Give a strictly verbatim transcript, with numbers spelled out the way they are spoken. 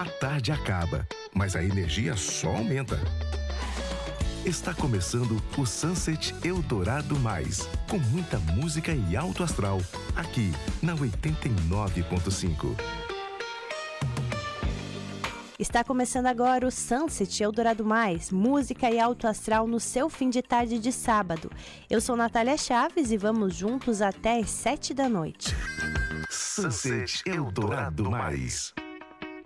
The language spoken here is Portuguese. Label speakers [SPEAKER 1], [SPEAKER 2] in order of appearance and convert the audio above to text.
[SPEAKER 1] A tarde acaba, mas a energia só aumenta. Está começando o Sunset Eldorado Mais, com muita música e alto astral, aqui na oitenta e nove ponto cinco.
[SPEAKER 2] Está começando agora o Sunset Eldorado Mais, música e alto astral no seu fim de tarde de sábado. Eu sou Natália Chaves e vamos juntos até as sete da noite.
[SPEAKER 1] Sunset Eldorado Mais.